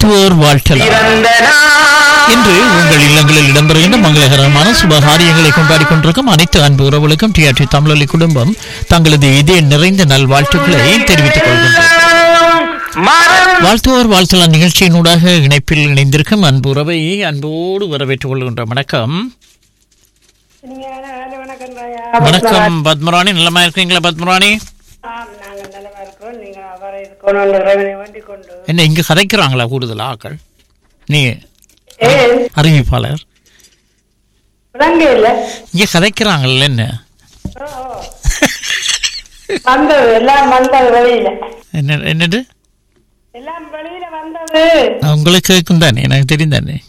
வாழ்த்துவோர் வாழ்த்தலாம். இன்று உங்கள் இல்லங்களில் இடம்பெறுகின்ற மங்களகரமான சுபகாரியங்களை கொண்டாடி கொண்டிருக்கும் அனைத்து அன்பு உறவுகளுக்கும் டிஆர்டி தமிழொலி குடும்பம் தங்களது இதய நிறைந்த நல்வாழ்த்துக்களை தெரிவித்துக் கொள்கின்றனர். வாழ்த்துவோர் வாழ்த்தலாம் நிகழ்ச்சியினூடாக இணைப்பில் இணைந்திருக்கும் அன்பு உறவை அன்போடு வரவேற்றுக் கொள்கின்றோம். வணக்கம். வணக்கம் பத்மராணி, நலமா இருக்கீங்களா பத்மராணி? என்ன இங்க கதைக்கிறாங்களா கூடுதல் ஆக்கள்? நீ அறிவிப்பாளர் இங்க கதைக்கிறாங்கல்ல? என்ன என்னது உங்களுக்கு கேட்கும் தானே, எனக்கு தெரியும் தானே.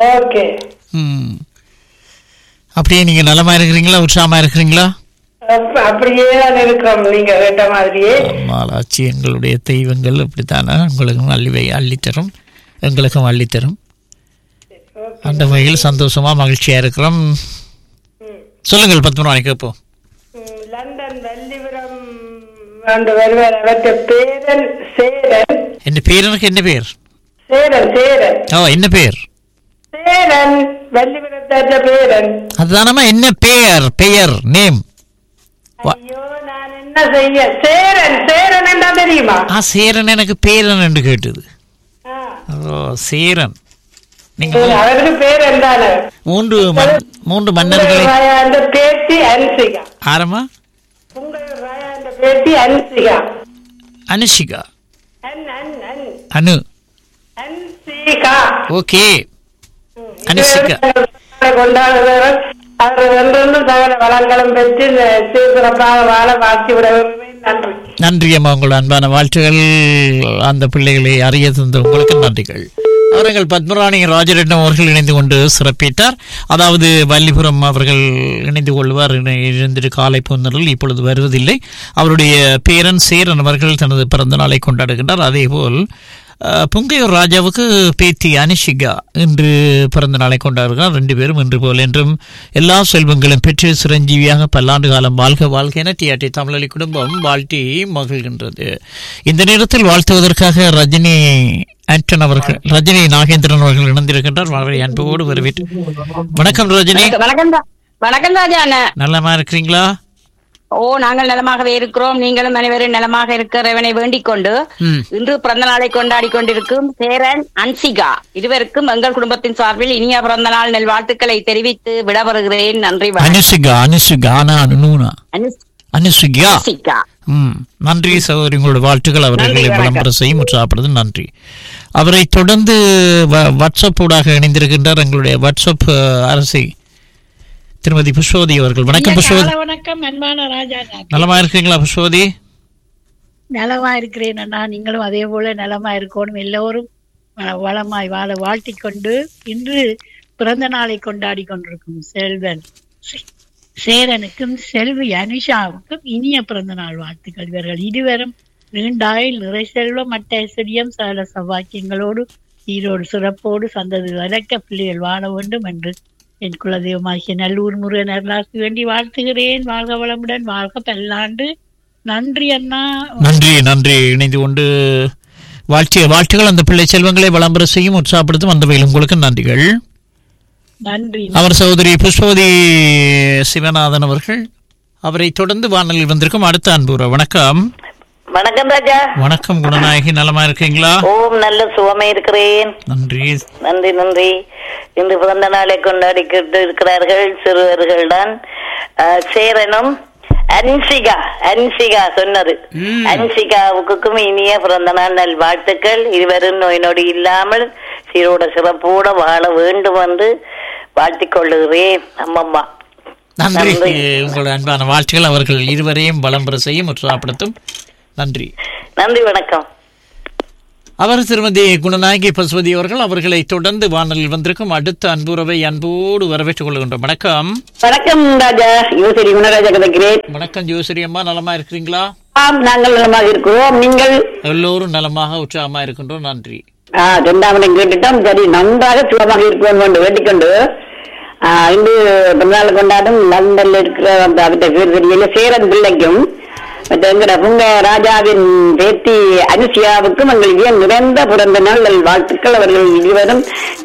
அப்படியே நீங்க நலமா இருக்கிறீங்களா, உற்சாகமா இருக்கிறீங்களா? அப்படியே இருக்கிறோம். நீங்க கேட்ட மாதிரியே மாலாட்சி எங்களுடைய தெய்வங்கள் அப்படித்தானே, உங்களுக்கும் அள்ளித்தரும் எங்களுக்கும் அள்ளித்தரும். அந்த வகையில் சந்தோஷமா மகிழ்ச்சியா இருக்கிறோம். சொல்லுங்கள் பத்மநாபி, கேட்போம். லண்டன் வள்ளிபுரம் வருவார். அவற்ற பேரன் சேரன். என்ன பேரனுக்கு என்ன பேர்? சேரன். சேரன். ஓ, என்ன பேர்? சேரன். வள்ளிபுரத்தாற்ற பேரன். அதுதானமா என்ன பெயர்? பெயர் நேம். ஐயோ, நான் என்ன செய்ய? சேரன். சேரன் என்ன தெரியுமா? சேரன். எனக்கு பேரன் என்று கேட்டது. ஓ, சேரன். அவருக்கு பேர் என்ன? மூன்று மன்னர்களை பேட்டி அன்சிகா. ஆரமா பேட்டி அன்சிகா. அனுஷிகா. அனு. அன்சிகா. ஓகே, அனுஷிகா கொண்டாடுகிறவர். அவர் ஒன்றொன்று சகல வளங்களும் பெற்று சிறப்பாக வாழ வாழ்த்தி விட நன்றி. நன்றி அம்மா, உங்கள் அன்பான வாழ்த்துகள். அந்த பிள்ளைகளை அறிய தந்த உங்களுக்கு நன்றிகள். அவர்கள் பத்மராணி ராஜரட்னம் அவர்கள் இணைந்து கொண்டு சிறப்பித்தார். அதாவது வள்ளிபுரம் அவர்கள் இணைந்து கொள்வார். இணைந்து காலை பொன்னரில் இப்பொழுது வருவதில்லை. அவருடைய பேரன் சேரன் அவர்கள் தனது பிறந்த நாளை கொண்டாடுகின்றார். அதேபோல் புங்கையூர் ராஜாவுக்கு பேத்தி அனிஷிகா இன்று பிறந்த நாளை கொண்டாடுகிறார். ரெண்டு பேரும் இன்று போல் என்றும் எல்லா செல்வங்களும் பெற்று சிரஞ்சீவியாக பல்லாண்டு காலம் வாழ்க வாழ்க என டிஆர்டி தமிழொலி குடும்பம் வாழ்த்தி மகிழ்கின்றது. இந்த நேரத்தில் வாழ்த்துவதற்காக ரஜினி ஆண்டன் அவர்கள், ரஜினி நாகேந்திரன் அவர்கள் இணைந்திருக்கின்றார். அவரை அன்போடு வரவேற்று. வணக்கம் ரஜினி. வணக்கம் ராஜா. நல்லமா இருக்கிறீங்களா? ஓ, நாங்கள் நலமாகவே இருக்கிறோம். நீங்களும் அனைவரும் நலமாக இருக்கிறவனை வேண்டிக் கொண்டு இன்று பிறந்த நாளை கொண்டாடி கொண்டிருக்கும் சேரன், அன்சிகா இருவருக்கும் எங்கள் குடும்பத்தின் சார்பில் இனிய பிறந்த நாள் நல்வாழ்த்துக்களை தெரிவித்து விடவருகிறேன். நன்றி. நன்றி சகோதரி, உங்களோட வாழ்த்துக்கள் அவர்களை விளம்பரம் செய்யும் உற்சாகப்படுது. நன்றி. அவரை தொடர்ந்து வாட்ஸ்அப் ஊடாக இணைந்திருக்கின்றார் எங்களுடைய வாட்ஸ்அப் அரசி திருமதி புஷ்பவதி அவர்கள். வணக்கம் புஷ்பவதி. வணக்கம் அன்பான ராஜா. நலமா இருக்கீங்களா புஷ்பவதி? நலமா இருக்கிறேன் அண்ணா. நீங்களும் அதே போல நலமா இருக்கணும். எல்லோரும் வளமாய் வாழ வாழ்த்திக் கொண்டு இன்று பிறந்த நாளை கொண்டாடி கொண்டிருக்கும் செல்வன் சேரனுக்கும் செல்வி அனுஷாவுக்கும் இனிய பிறந்த நாள் வாழ்த்துக்கள். இவர்கள் இருவரும் நீண்டாயில் நிறை செல்வம் மட்ட ஐஸ்வர்யம் சகல சௌபாக்கியங்களோடு ஈரோடு சிறப்போடு சந்ததி வளர்க்க பிள்ளைகள் வாழ வேண்டும் என்று என் குலதெய்வமாகிய நல்லூர் முருகன் அருளாசி வேண்டி வாழ்த்துகிறேன். வாழ்க வளமுடன், வாழ்க பல்லாண்டு. நன்றி அண்ணா. நன்றி. நன்றி. இணைந்து கொண்டு வாழ்த்துகள். அந்த பிள்ளை செல்வங்களை விளம்பர செய்யும் உற்சாகப்படுத்தும் அந்த வகையில் உங்களுக்கு நன்றிகள். நன்றி. அவர் சகோதரி புஷ்பவதி சிவநாதன் அவர்கள். அவரை தொடர்ந்து வானொலியில் வந்திருக்கும் அடுத்த அன்பு. வணக்கம். வணக்கம் ராஜா. வணக்கம் குணநாயகி, நலமா இருக்கீங்களா? ஓம், நல்ல சுகமே இருக்கிறேன். நன்றி. நன்றி. நன்றி. இன்று பிறந்த நாளை கொண்டாடிக்கிட்டு இருக்கிறார்கள் சிறுவர்கள் தான் சேரனும் அன்சிகா. அன்சிகா சொன்னது. அன்சிகாவுக்கும் இனிய பிறந்த நாள் நல் வாழ்த்துக்கள். இருவரும் நோய் நொடி இல்லாமல் சீரோட சிறப்போட வாழ வேண்டும் என்று வாழ்த்திக் கொள்ளுகிறேன். அம்மம்மா நன்றி. உங்களோட அன்பான வாழ்த்துக்கள் அவர்கள் இருவரையும் விளம்பரம் செய்யும் உற்சாகப்படுத்தும். நன்றி. நன்றி. வணக்கம். அவர் திருமதி குணநாயகி பசுபதி அவர்கள். அவர்களை தொடர்ந்து வானலில் வந்திருக்கும் அடுத்த அன்புறவை அன்போடு வரவேற்றுக் கொள்கின்றோம். வணக்கம். வணக்கம் ராஜா. யோசரி குணராஜா கதைக்கிறேன். வணக்கம் ஜோசரி அம்மா, நலமா இருக்கிறீங்களா? நாங்கள் நலமாக இருக்கிறோம். நீங்கள்? எல்லோரும் நலமாக உற்சாகமா இருக்கின்றோம். நன்றி. இரண்டாம் இடம் கேட்டுட்டோம். சரி, நன்றாக சுகமாக இருக்கிறோம் என்று வேண்டிக்கொண்டு இன்று பிறந்தநாள் கொண்டாடும் லண்டன்ல இருக்கிற அந்த அவருடைய பேர் தெரியல சேரன் பிள்ளைக்கும் எங்கட புங்க ராஜாவின் பேத்தி அனுசியாவுக்கும் எங்கள் நிறைந்த பிறந்த நாள் வாழ்த்துக்கள். அவர்கள் இருவரும்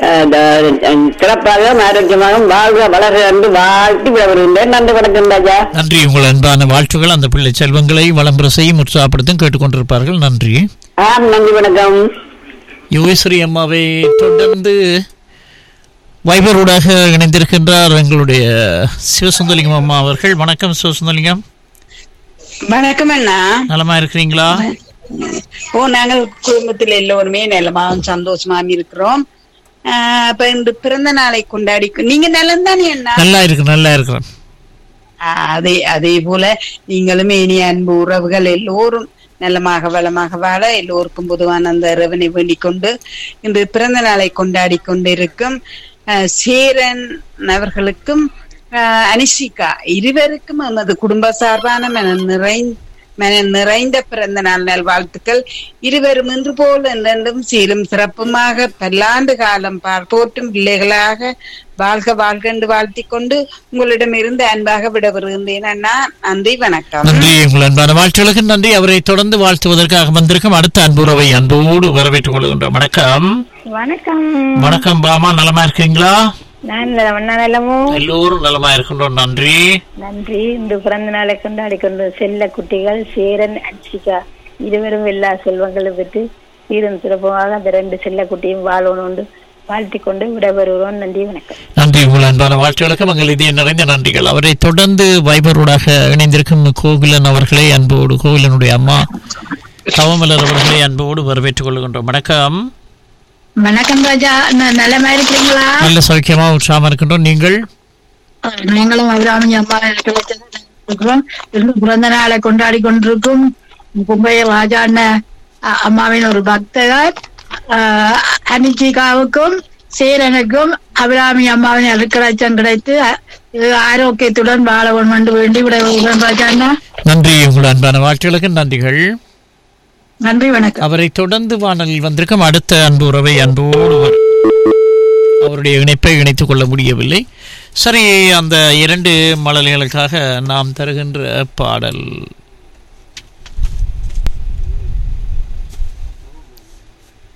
சிறப்பாக ஆரோக்கியமாக வாழ்க வளர என்று வாழ்த்து விட வருகின்றேன். நன்றி, வணக்கம் ராஜா. நன்றி. உங்கள் அன்பான வாழ்த்துக்கள் அந்த பிள்ளை செல்வங்களை வளம்பெற செய்யும் உற்சாகப்படுத்தும் கேட்டுக்கொண்டிருப்பார்கள். நன்றி. நன்றி, வணக்கம். யோகேஸ்வரி அம்மாவை தொடர்ந்து வைபரோடாக இணைந்திருக்கின்றார் எங்களுடைய சிவசுந்தலிங்கம் அம்மா அவர்கள். வணக்கம் சிவசுந்தலிங்கம். வணக்கம் அண்ணா, நலமா இருக்கிறீங்களா? நாங்கள் குடும்பத்தில் எல்லோருமே நலமாவும் சந்தோஷமாவும் இருக்கிறோம். இப்ப இந்த பிறந்த நாளை கொண்டாடி நீங்க நலம் தானே அண்ணா? நல்லா இருக்கிறேன். அதே போல நீங்களும் இனிய அன்பு உறவுகள் எல்லோரும் நலமாக வளமாக வாழ எல்லோருக்கும் பொதுவான அந்த இறைவனை வேண்டிக் கொண்டு இன்று பிறந்த நாளை கொண்டாடி கொண்டிருக்கும் சேரன் அவர்களுக்கும் அனிஷிகா இருவருக்கும் எமது குடும்ப சார்பான மன நிறைந்த பிறந்த நாள் நல்வாழ்த்துக்கள். இருவரும் இன்று போல் என்றென்றும் சீரும் சிறப்புமாக பல்லாண்டு காலம் போற்றும் பிள்ளைகளாக வாழ்க வாழ்க என்று வாழ்த்திக் கொண்டு உங்களிடம் இருந்து அன்பாக விட வருகின்றேன் அண்ணா. நன்றி, வணக்கம். நன்றி. உங்கள் அன்பான வாழ்த்துகளுக்கு நன்றி. அவரை தொடர்ந்து வாழ்த்துவதற்காக வந்திருக்கும் அடுத்த அன்புறவை அன்போடு வரவேற்றுக் கொள்கின்றோம். வணக்கம். வணக்கம். வணக்கம் பாமா, நலமா இருக்கீங்களா? எல்லோரும் நலமா இருக்கின்றோம். நன்றி. நன்றி. இந்த பிறந்த நாளை கொண்டாடி கொண்டு செல்ல குட்டிகள் சேரன் அன்சிகா இருவரும் எல்லா செல்வங்களும் பெற்று சீரும் சிறப்புமாக அந்த 2 செல்ல குட்டியும் வாழணும் வாழ்த்திக் கொண்டு விட வருகிறோம். நன்றி, வணக்கம். நன்றி. உங்கள் அன்பான வாழ்த்துகளுக்கு மங்கள் இதே நிறைந்த நன்றிகள். அவரை தொடர்ந்து வைபரோடாக இணைந்திருக்கும் கோகிலன் அவர்களை அன்போடு, கோகிலனுடைய அம்மா தவமலர் அவர்களை அன்போடு வரவேற்றுக் கொள்கின்றோம். வணக்கம். வணக்கம் ராஜா, நலமா இருக்கிறீங்களா? நல்ல சௌக்கியமா உற்சாகமா இருக்கின்றோம். நீங்கள்? நாங்களும் அபிராமி அம்மா இருக்கிறோம். பிறந்த நாளை கொண்டாடி கொண்டிருக்கும் கும்பைய ராஜா அம்மாவின் ஒரு பக்தர் அனிச்சிகாவுக்கும் சேரனுக்கும் அபிராமி அம்மாவின் அருக்கலாச்சம் கிடைத்து ஆரோக்கியத்துடன் வாழ வேண்டும் வேண்டி விட ராஜா. நன்றி. உங்கள் அன்பான வாழ்த்துகளுக்கு நன்றிகள். நன்றி, வணக்கம். அவரை தொடர்ந்து வானலில் வந்திருக்கும் அடுத்த அன்பு உறவை அன்போடு அவருடைய இணைப்பை இணைத்துக் கொள்ள முடியவில்லை. சரி, அந்த 2 மழலைகளுக்காக நாம் தருகின்ற பாடல்